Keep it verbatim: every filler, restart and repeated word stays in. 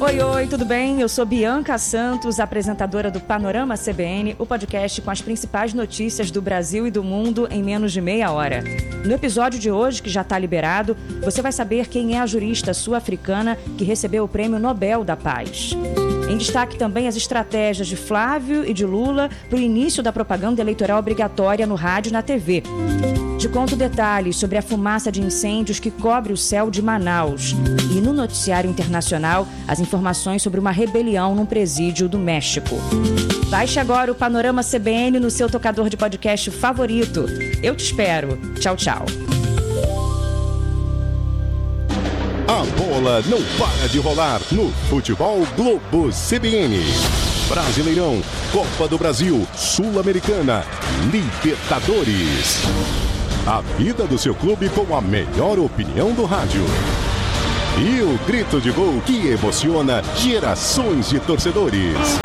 Oi, oi, tudo bem? Eu sou Bianca Santos, apresentadora do Panorama C B N, o podcast com as principais notícias do Brasil e do mundo em menos de meia hora. No episódio de hoje, que já está liberado, você vai saber quem é a jurista sul-africana que recebeu o Prêmio Nobel da Paz. Em destaque também as estratégias de Flávio e de Lula para o início da propaganda eleitoral obrigatória no rádio e na T V. Te conto detalhes sobre a fumaça de incêndios que cobre o céu de Manaus. E no noticiário internacional, as informações sobre uma rebelião num presídio do México. Baixe agora o Panorama C B N no seu tocador de podcast favorito. Eu te espero. Tchau, tchau. A bola não para de rolar no Futebol Globo C B N. Brasileirão, Copa do Brasil, Sul-Americana, Libertadores. A vida do seu clube com a melhor opinião do rádio. E o grito de gol que emociona gerações de torcedores.